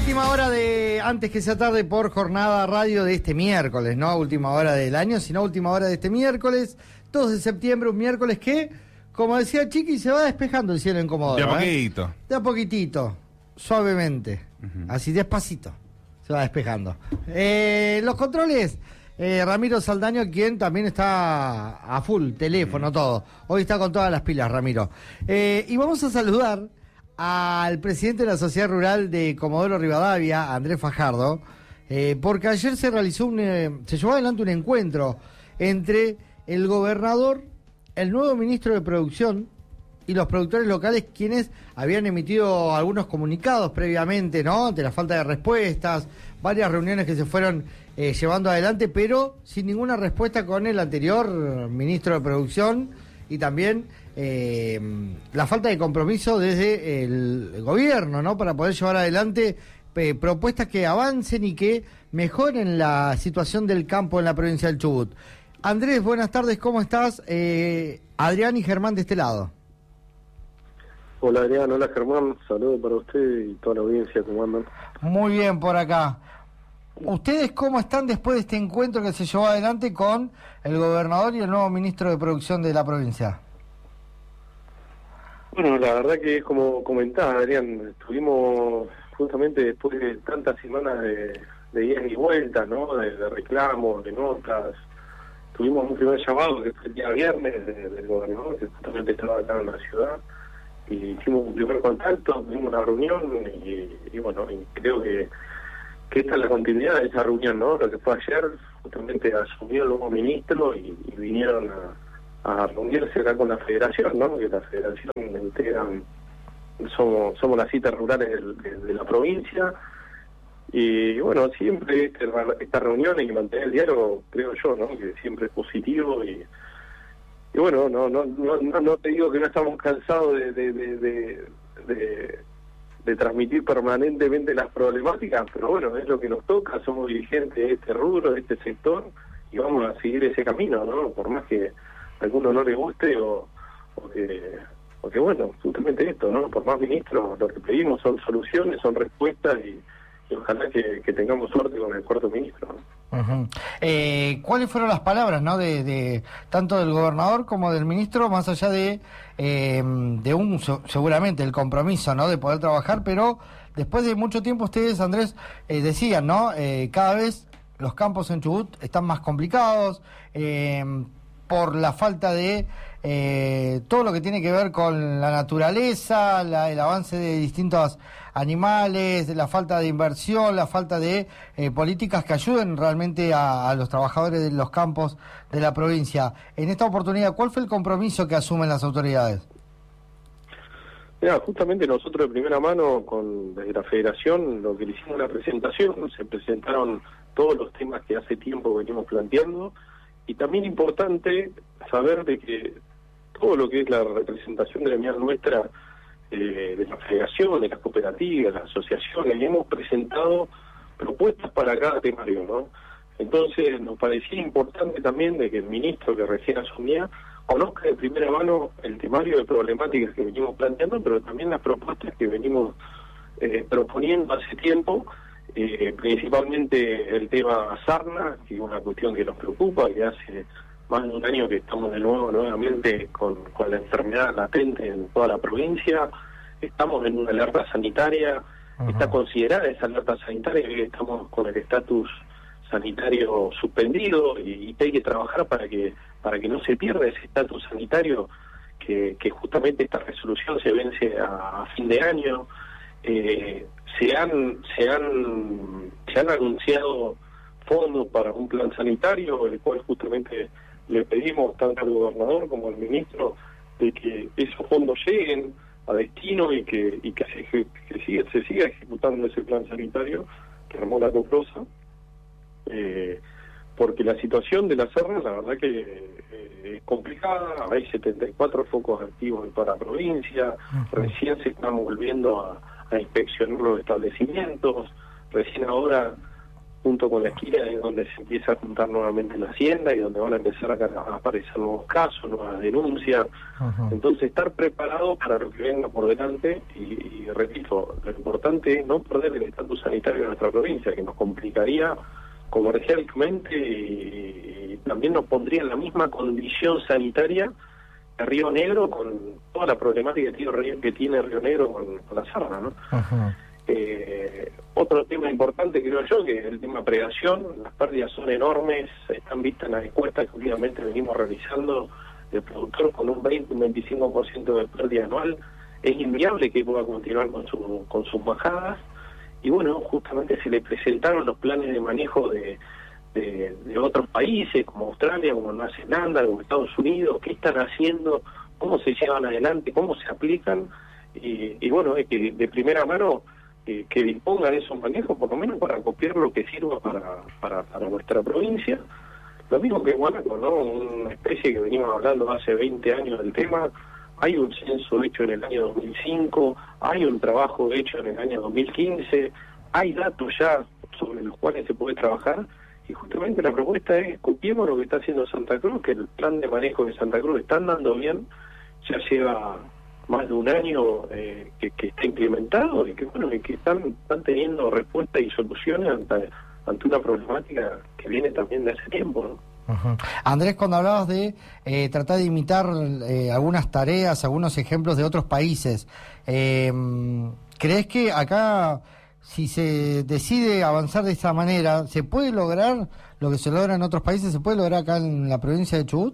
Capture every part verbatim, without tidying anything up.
Última hora de Antes que sea tarde por Jornada Radio de este miércoles, no última hora del año, sino última hora de este miércoles, dos de septiembre, un miércoles que, como decía Chiqui, se va despejando el cielo en Comodoro. De a poquitito. ¿eh? De a poquitito, suavemente, uh-huh. Así despacito, se va despejando. Eh, los controles, eh, Ramiro Saldaño, quien también está a full, teléfono, uh-huh. todo. Hoy está con todas las pilas, Ramiro. Eh, y vamos a saludar al presidente de la Sociedad Rural de Comodoro Rivadavia, Andrés Fajardo, eh, porque ayer se realizó un, eh, se llevó adelante un encuentro entre el gobernador, el nuevo ministro de Producción y los productores locales, quienes habían emitido algunos comunicados previamente, ¿no?, ante la falta de respuestas, varias reuniones que se fueron eh, llevando adelante, pero sin ninguna respuesta con el anterior ministro de Producción y también Eh, la falta de compromiso desde el gobierno, ¿no?, para poder llevar adelante eh, propuestas que avancen y que mejoren la situación del campo en la provincia del Chubut. Andrés, buenas tardes, ¿cómo estás? Eh, Adrián y Germán de este lado. Hola Adrián, hola Germán, saludos para usted y toda la audiencia, ¿cómo andan? Muy bien por acá. ¿Ustedes cómo están después de este encuentro que se llevó adelante con el gobernador y el nuevo ministro de Producción de la provincia? Bueno, la verdad que es como comentaba Adrián, estuvimos justamente después de tantas semanas de, de idas y vueltas, ¿no?, de, de reclamos, de notas. Tuvimos un primer llamado que fue el día viernes de, del gobernador, que justamente estaba acá en la ciudad, y hicimos un primer contacto, tuvimos una reunión, y, y bueno, y creo que, que esta es la continuidad de esa reunión, ¿no? Lo que fue ayer, justamente asumió el nuevo ministro y, y vinieron a a reunirse acá con la federación, ¿no?, que la federación integran, somos, somos las citas rurales del, de, de la provincia, y bueno, siempre este, esta reunión y mantener el diálogo, creo yo, ¿no?, que siempre es positivo, y, y bueno, no, no, no, no te digo que no estamos cansados de, de, de, de, de, de transmitir permanentemente las problemáticas, pero bueno, es lo que nos toca, somos dirigentes de este rubro, de este sector, y vamos a seguir ese camino, ¿no?, por más que a alguno no le guste o, o que o que bueno, justamente esto, ¿no? Por más ministros, lo que pedimos son soluciones, son respuestas, y, y ojalá que, que tengamos suerte con el cuarto ministro, ¿no? Uh-huh. Eh, ¿Cuáles fueron las palabras, ¿no?, de, de tanto del gobernador como del ministro, más allá de eh, de un seguramente el compromiso, ¿no?, de poder trabajar, pero después de mucho tiempo ustedes, Andrés, eh, decían, ¿no?, eh, cada vez los campos en Chubut están más complicados, eh, por la falta de eh, todo lo que tiene que ver con la naturaleza, la, el avance de distintos animales, la falta de inversión, la falta de eh, políticas que ayuden realmente a, a los trabajadores de los campos de la provincia. En esta oportunidad, ¿cuál fue el compromiso que asumen las autoridades? Mira, justamente nosotros de primera mano, con desde la federación, lo que le hicimos la presentación, se presentaron todos los temas que hace tiempo venimos planteando. Y también importante saber de que todo lo que es la representación gremial nuestra, eh, de la federación, de las cooperativas, las asociaciones, hemos presentado propuestas para cada temario, ¿no? Entonces nos parecía importante también de que el ministro que recién asumía conozca de primera mano el temario de problemáticas que venimos planteando, pero también las propuestas que venimos eh, proponiendo hace tiempo. Eh, principalmente el tema sarna, que es una cuestión que nos preocupa, que hace más de un año que estamos de nuevo nuevamente con, con la enfermedad latente en toda la provincia. Estamos en una alerta sanitaria, uh-huh. Está considerada esa alerta sanitaria, que estamos con el estatus sanitario suspendido, y, y hay que trabajar para que para que no se pierda ese estatus sanitario, que, que justamente esta resolución se vence a, a fin de año. Eh, se han se han se han anunciado fondos para un plan sanitario, el cual justamente le pedimos tanto al gobernador como al ministro de que esos fondos lleguen a destino y que y que se, que siga, se siga ejecutando ese plan sanitario que armó la Coprosa, eh, porque la situación de la Serra, la verdad que eh, es complicada. Hay setenta y cuatro focos activos en toda la provincia, uh-huh. Recién se están volviendo a a inspeccionar los establecimientos, recién ahora junto con la esquina es donde se empieza a juntar nuevamente la hacienda y donde van a empezar a, a aparecer nuevos casos, nuevas denuncias. Uh-huh. Entonces estar preparado para lo que venga por delante y, y repito, lo importante es no perder el estatus sanitario de nuestra provincia, que nos complicaría comercialmente y, y también nos pondría en la misma condición sanitaria que Río Negro, con toda la problemática que tiene, que tiene Río Negro con, con la sarna, ¿no? Uh-huh. Eh, otro tema importante, creo yo, que es el tema predación. Las pérdidas son enormes, están vistas en las encuestas que últimamente venimos realizando del productor con un veinte, un veinticinco por ciento de pérdida anual. Es inviable que pueda continuar con, su, con sus bajadas. Y bueno, justamente se le presentaron los planes de manejo de, de, de otros países, como Australia, como Nueva Zelanda, como Estados Unidos, qué están haciendo, cómo se llevan adelante, cómo se aplican. Y, y bueno, es que de primera mano que, que dispongan de esos manejos, por lo menos para copiar lo que sirva para, para, para nuestra provincia. Lo mismo que Guanaco, ¿no? Una especie que venimos hablando hace veinte años del tema. Hay un censo hecho en el año dos mil cinco, hay un trabajo hecho en el año dos mil quince, hay datos ya sobre los cuales se puede trabajar, y justamente la propuesta es copiemos lo que está haciendo Santa Cruz, que el plan de manejo de Santa Cruz está andando bien, ya lleva más de un año eh, que, que está implementado y que bueno y que están, están teniendo respuestas y soluciones ante, ante una problemática que viene también de hace tiempo, ¿no? Uh-huh. Andrés, cuando hablabas de eh, tratar de imitar eh, algunas tareas, algunos ejemplos de otros países, eh, ¿crees que acá, si se decide avanzar de esa manera, se puede lograr lo que se logra en otros países, se puede lograr acá en la provincia de Chubut?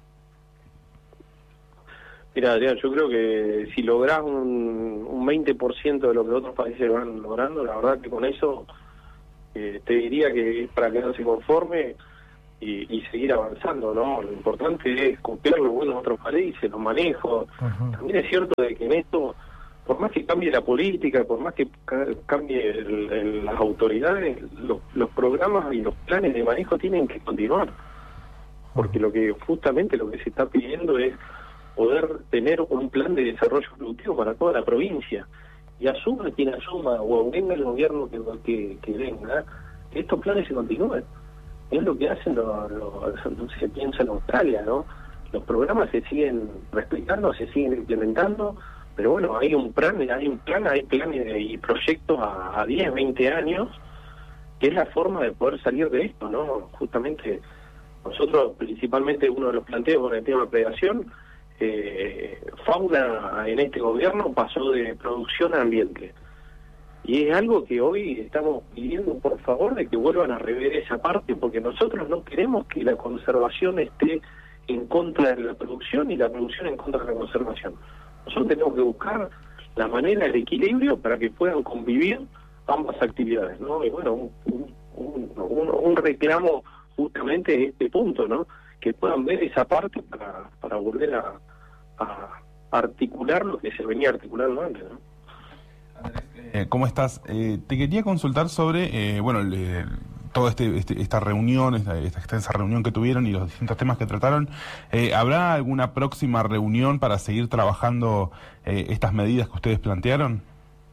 Mira, Adrián, yo creo que si lográs un, un veinte por ciento de lo que otros países van logrando, la verdad que con eso eh, te diría que es para quedarse conforme y, y seguir avanzando, ¿no? Lo importante es copiar lo bueno de otros países, los manejos. Uh-huh. También es cierto de que en esto, por más que cambie la política, por más que ca- cambie el, el, las autoridades, los, los programas y los planes de manejo tienen que continuar. Porque lo que justamente lo que se está pidiendo es poder tener un plan de desarrollo productivo para toda la provincia, y asuma quien asuma o venga el gobierno que, que, que venga, que estos planes se continúen. Es lo que hacen los, los, se piensa en Australia, ¿no? Los programas se siguen respetando, se siguen implementando, pero bueno, hay un plan, hay un plan, hay planes y proyectos a, a diez, veinte años, que es la forma de poder salir de esto, ¿no? Justamente nosotros, principalmente uno de los planteos con el tema de predación, Eh, fauna en este gobierno pasó de producción a ambiente, y es algo que hoy estamos pidiendo por favor de que vuelvan a rever esa parte, porque nosotros no queremos que la conservación esté en contra de la producción y la producción en contra de la conservación. Nosotros tenemos que buscar la manera, el equilibrio para que puedan convivir ambas actividades, ¿no? Y bueno, un, un, un, un reclamo justamente de este punto, ¿no? Que puedan ver esa parte para, para volver a, a articular lo que se venía articulando antes, ¿no? Andrés, eh, ¿cómo estás? Eh, te quería consultar sobre, eh, bueno, le, todo este, este esta reunión, esta, esta extensa reunión que tuvieron y los distintos temas que trataron. Eh, ¿Habrá alguna próxima reunión para seguir trabajando eh, estas medidas que ustedes plantearon?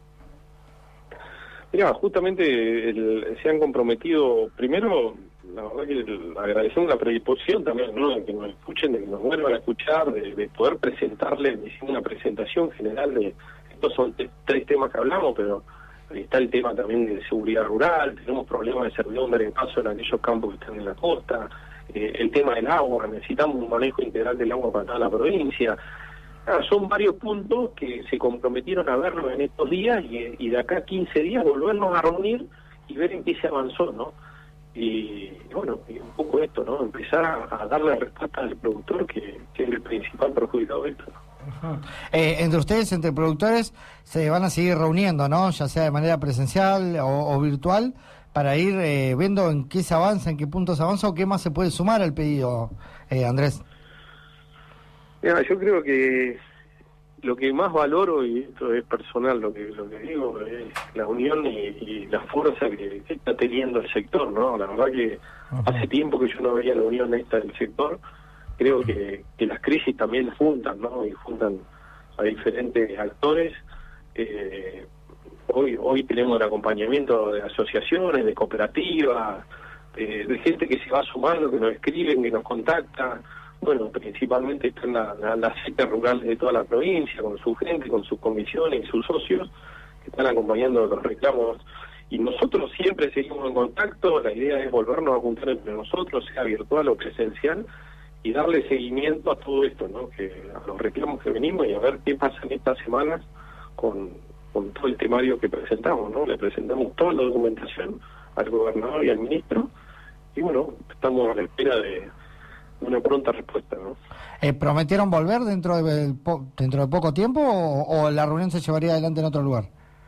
Mira, justamente el, se han comprometido, primero, la verdad que el, agradecemos la predisposición también, ¿no? De que nos escuchen, de que nos vuelvan a escuchar, de, de poder presentarles, hicimos una presentación general de, estos son t- tres temas que hablamos, pero está el tema también de seguridad rural, tenemos problemas de servidumbre en paso en aquellos campos que están en la costa, eh, el tema del agua, necesitamos un manejo integral del agua para toda la provincia. Ah, son varios puntos que se comprometieron a verlo en estos días y, y de acá a quince días volvernos a reunir y ver en qué se avanzó, ¿no? Y, y bueno, y un poco esto, ¿no? Empezar a, a darle respuesta al productor, que, que es el principal perjudicado de esto, ¿no? Uh-huh. Eh, entre ustedes, entre productores, se van a seguir reuniendo, ¿no? Ya sea de manera presencial o, o virtual, para ir eh, viendo en qué se avanza, en qué puntos se avanza o qué más se puede sumar al pedido, eh, Andrés. Mira, yo creo que lo que más valoro, y esto es personal lo que lo que digo, es la unión y, y la fuerza que, que está teniendo el sector, ¿no? La verdad que uh-huh. hace tiempo que yo no veía la unión esta del sector. Creo que, que las crisis también juntan, ¿no? Y juntan a diferentes actores. Eh, hoy hoy tenemos el acompañamiento de asociaciones, de cooperativas, de, de gente que se va sumando, que nos escriben, que nos contacta. Bueno, principalmente están la, la, las siete rurales de toda la provincia, con su gente, con sus comisiones y sus socios, que están acompañando los reclamos. Y nosotros siempre seguimos en contacto. La idea es volvernos a juntar entre nosotros, sea virtual o presencial, y darle seguimiento a todo esto, ¿no? Que a los reclamos que venimos, y a ver qué pasa en estas semanas con, con todo el temario que presentamos, ¿no? Le presentamos toda la documentación al gobernador y al ministro, y bueno, estamos a la espera de una pronta respuesta, ¿no? Eh, ¿Prometieron volver dentro de po dentro de poco tiempo o, o la reunión se llevaría adelante en otro lugar?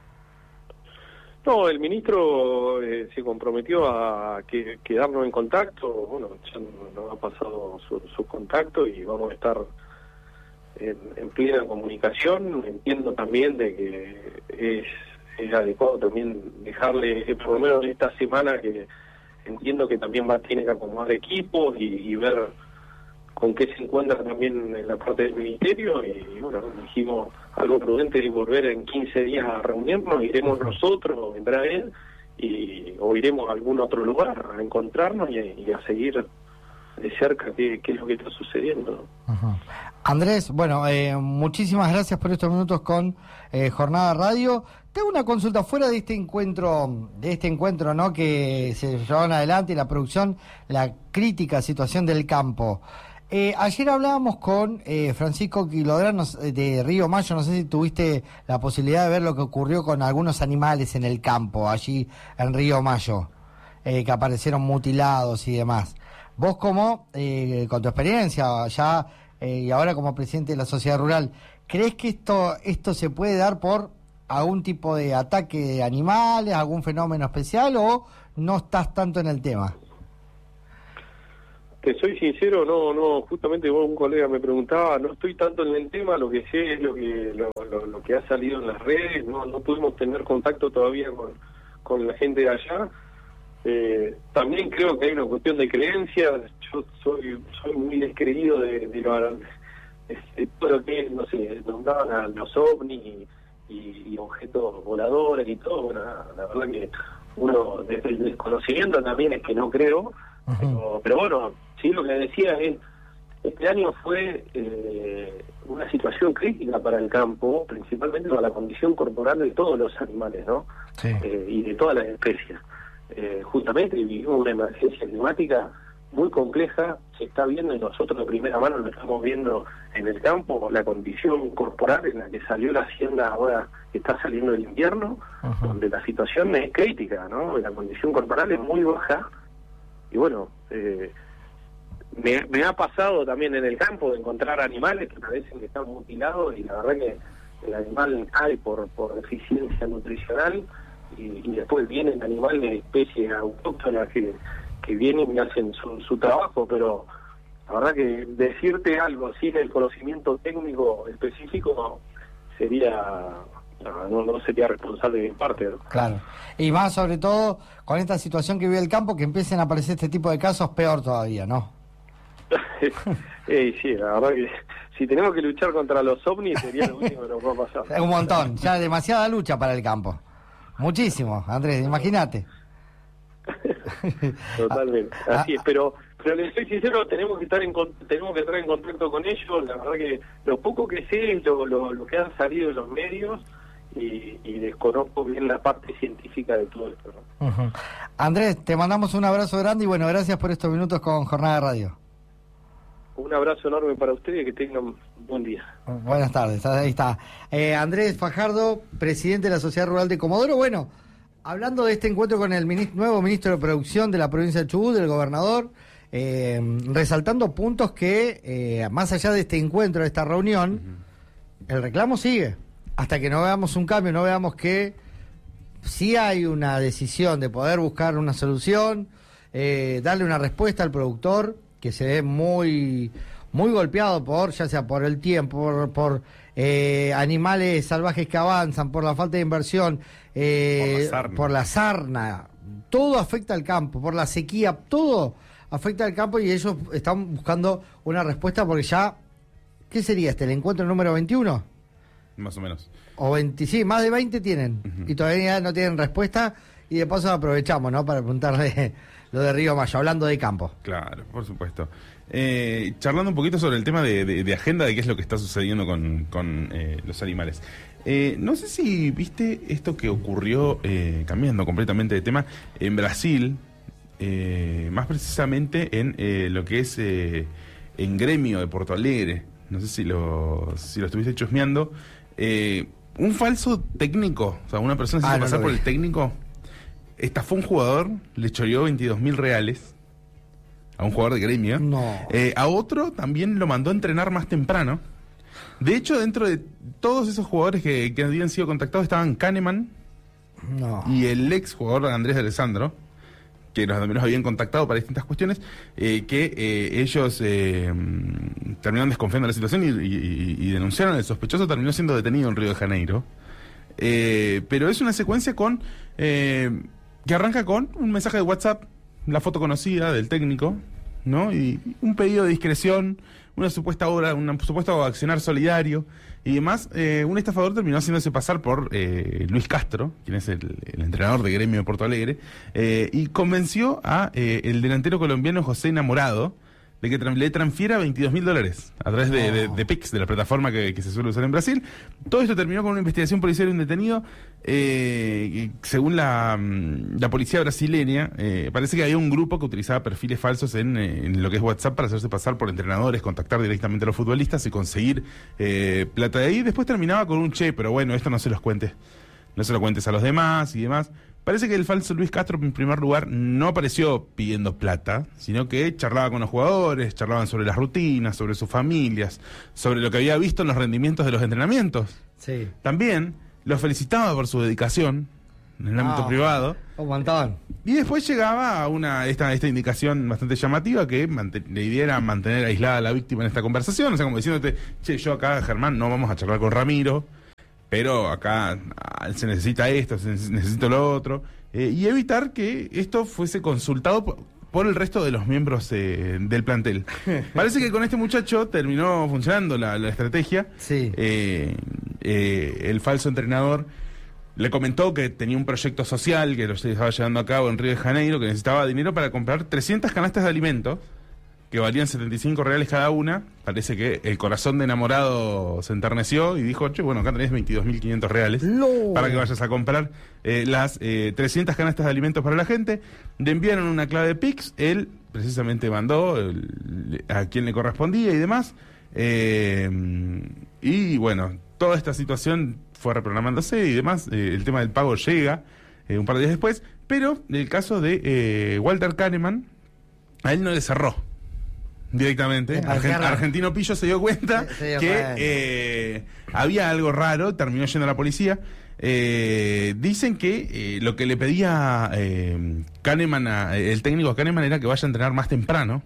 No, el ministro eh, se comprometió a que, quedarnos en contacto. Bueno, ya nos ha pasado su, su contacto y vamos a estar en, en plena comunicación. Entiendo también de que es, es adecuado también dejarle, eh, por lo menos esta semana, que entiendo que también va tiene que acomodar equipos y, y ver con qué se encuentra también en la parte del ministerio. Y, y bueno, dijimos algo prudente de volver en quince días a reunirnos. Iremos nosotros, o vendrá él, y, o iremos a algún otro lugar a encontrarnos y, y a seguir de cerca qué, qué es lo que está sucediendo. Uh-huh. Andrés, bueno, eh, muchísimas gracias por estos minutos con eh, Jornada Radio. Tengo una consulta fuera de este encuentro, de este encuentro, ¿no? Que se llevaron adelante, la producción, la crítica situación del campo. Eh, ayer hablábamos con eh, Francisco Quilodrán de Río Mayo. No sé si tuviste la posibilidad de ver lo que ocurrió con algunos animales en el campo, allí en Río Mayo, eh, que aparecieron mutilados y demás. Vos como, eh, con tu experiencia ya eh, y ahora como presidente de la sociedad rural, ¿crees que esto esto se puede dar por algún tipo de ataque de animales, algún fenómeno especial, o no estás tanto en el tema? Te soy sincero, no, no, justamente vos, un colega me preguntaba, no estoy tanto en el tema, lo que sé es lo que lo, lo, lo que ha salido en las redes. No no pudimos tener contacto todavía con, con la gente de allá. Eh, también creo que hay una cuestión de creencias. Yo soy soy muy descreído de, de, lo, de, de todo lo que, no sé, nombraban a los ovnis y, y, y objetos voladores y todo. Bueno, la verdad que uno, desde el desconocimiento también es que no creo. Uh-huh. pero, pero bueno, sí, lo que decía es, este año fue eh, una situación crítica para el campo, principalmente para la condición corporal de todos los animales, ¿no? Sí. Eh, y de todas las especies. Eh, justamente vivimos una emergencia climática muy compleja, se está viendo, y nosotros de primera mano lo estamos viendo en el campo, la condición corporal en la que salió la hacienda ahora que está saliendo el invierno, uh-huh. donde la situación es crítica, ¿no? La condición corporal es muy baja. Y bueno, eh, me, me ha pasado también en el campo de encontrar animales que parecen que están mutilados, y la verdad que el animal cae por, por deficiencia nutricional, y, y después vienen animales de especies autóctonas que, que vienen y hacen su, su trabajo. Pero la verdad que decirte algo sin el conocimiento técnico específico sería... No, no, no sería responsable de mi parte, ¿no? Claro. Y más sobre todo con esta situación que vive el campo, que empiecen a aparecer este tipo de casos, peor todavía, ¿no? eh, sí, la verdad que si tenemos que luchar contra los ovnis sería lo único que nos va a pasar. Es un montón, ya demasiada lucha para el campo. Muchísimo, Andrés, imagínate. Totalmente, así es, pero pero les soy sincero, tenemos que estar en tenemos que estar en contacto con ellos. La verdad que lo poco que sé es lo, lo, lo que han salido en los medios, y, y desconozco bien la parte científica de todo esto, ¿no? Uh-huh. Andrés, te mandamos un abrazo grande y bueno, gracias por estos minutos con Jornada Radio. Un abrazo enorme para ustedes y que tengan un buen día. Buenas tardes, ahí está. Eh, Andrés Fajardo, presidente de la Sociedad Rural de Comodoro. Bueno, hablando de este encuentro con el ministro, nuevo ministro de Producción de la provincia de Chubut, del gobernador, eh, resaltando puntos que, eh, más allá de este encuentro, de esta reunión, uh-huh. el reclamo sigue. Hasta que no veamos un cambio, no veamos que sí hay una decisión de poder buscar una solución, eh, darle una respuesta al productor, que se ve muy muy golpeado por, ya sea por el tiempo, por, por eh, animales salvajes que avanzan, por la falta de inversión, eh, por, la por la sarna, todo afecta al campo, por la sequía, todo afecta al campo, y ellos están buscando una respuesta, porque ya, ¿qué sería este? ¿El encuentro número veintiuno? Más o menos. O veinte, sí, más de veinte tienen. Uh-huh. Y todavía no tienen respuesta. Y de paso aprovechamos, ¿no? Para preguntarle lo de Río Mayo, hablando de campo. Claro, por supuesto. Eh, charlando un poquito sobre el tema de, de, de agenda, de qué es lo que está sucediendo con, con eh, los animales. Eh, no sé si viste esto que ocurrió, eh, cambiando completamente de tema, en Brasil, eh, más precisamente en eh, lo que es eh, en Gremio de Porto Alegre. No sé si lo, si lo estuviste chusmeando. Eh, un falso técnico, o sea, una persona se hizo ah, no pasar por el técnico, estafó a un jugador, le choreó veintidós mil reales a un jugador de Gremio. No. Eh, a otro también lo mandó a entrenar más temprano. De hecho, dentro de todos esos jugadores que, que habían sido contactados estaban Kahneman no. y el ex jugador Andrés de Alessandro, que los, los habían contactado para distintas cuestiones, eh, que eh, ellos eh, terminaron desconfiando de la situación y, y, y denunciaron. El sospechoso terminó siendo detenido en Río de Janeiro. Eh, pero es una secuencia con eh, que arranca con un mensaje de WhatsApp, la foto conocida del técnico, ¿no? Y un pedido de discreción, una supuesta obra, un supuesto accionar solidario y demás. Eh, un estafador terminó haciéndose pasar por eh, Luis Castro, quien es el, el entrenador de Gremio de Porto Alegre, eh, y convenció a eh, el delantero colombiano José Enamorado de que tra- le transfiera veintidós mil dólares a través de, de, de Pix, de la plataforma que, que se suele usar en Brasil. Todo esto terminó con una investigación policial de un detenido. Eh, según la, la policía brasileña, eh, parece que había un grupo que utilizaba perfiles falsos en, en lo que es WhatsApp para hacerse pasar por entrenadores, contactar directamente a los futbolistas y conseguir eh, plata de ahí. Después terminaba con un che, pero bueno, esto no se los cuentes, no se lo cuentes a los demás y demás. Parece que el falso Luis Castro, en primer lugar, no apareció pidiendo plata, sino que charlaba con los jugadores, charlaban sobre las rutinas, sobre sus familias, sobre lo que había visto en los rendimientos de los entrenamientos. Sí. También los felicitaba por su dedicación en el ámbito oh, privado. Un montón. Y después llegaba a una esta, esta indicación bastante llamativa, que mant- la idea era mantener aislada a la víctima en esta conversación. O sea, como diciéndote, che, yo acá, Germán, no vamos a charlar con Ramiro, pero acá ah, se necesita esto, se necesita lo otro, eh, y evitar que esto fuese consultado por, por el resto de los miembros eh, del plantel. Parece que con este muchacho terminó funcionando la, la estrategia. Sí. Eh, eh, el falso entrenador le comentó que tenía un proyecto social que lo estaba llevando a cabo en Río de Janeiro, que necesitaba dinero para comprar trescientas canastas de alimentos que valían setenta y cinco reales cada una. Parece que el corazón de Enamorado se enterneció y dijo, che, bueno, acá tenés veintidós mil quinientos reales no. para que vayas a comprar eh, las eh, trescientas canastas de alimentos para la gente. Le enviaron una clave de Pix, él precisamente mandó el, a quien le correspondía y demás. Eh, y bueno, toda esta situación fue reprogramándose y demás. Eh, el tema del pago llega eh, un par de días después, pero el caso de eh, Walter Kahneman, a él no le cerró directamente. Argent- Argentino Pillo se dio cuenta se, se dio que cuenta. Eh, había algo raro, terminó yendo a la policía. Eh, dicen que eh, lo que le pedía eh, Kahneman a, el técnico Kahneman era que vaya a entrenar más temprano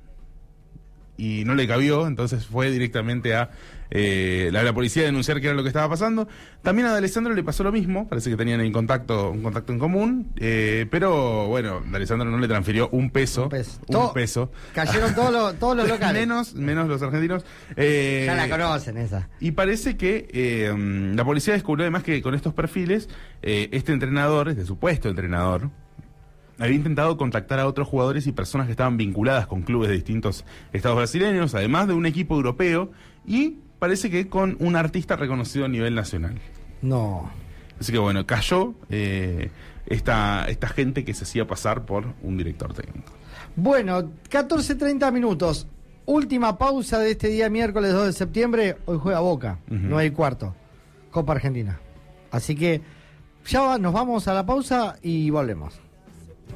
y no le cabió, entonces fue directamente a eh, la, la policía a denunciar qué era lo que estaba pasando. También a D'Alessandro le pasó lo mismo, parece que tenían en contacto, un contacto en común, eh, pero bueno, D'Alessandro no le transfirió un peso. Un peso. Un Todo, peso. Cayeron todos los, todos los locales. menos, menos los argentinos. Eh, ya la conocen esa. Y parece que eh, la policía descubrió además que con estos perfiles, eh, este entrenador, este supuesto entrenador, había intentado contactar a otros jugadores y personas que estaban vinculadas con clubes de distintos estados brasileños, además de un equipo europeo, y parece que con un artista reconocido a nivel nacional. No. Así que bueno, cayó eh, esta, esta gente que se hacía pasar por un director técnico. Bueno, catorce treinta minutos. Última pausa de este día miércoles dos de septiembre. Hoy juega Boca, uh-huh. no hay cuarto. Copa Argentina. Así que ya va, nos vamos a la pausa y volvemos.